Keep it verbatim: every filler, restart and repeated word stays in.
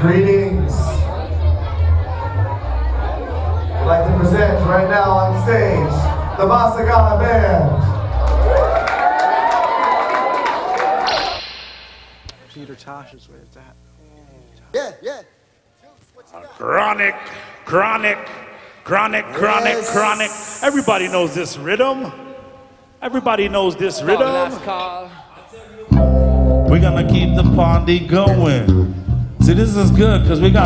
Greetings. I'd like to present right now on stage the Masagana Band. Peter Tosh is where it's at. Yeah, yeah. Chronic, chronic, chronic, chronic, Yes. chronic. Everybody knows this rhythm. Everybody knows this rhythm. We're gonna keep the party going. See, this is good because we got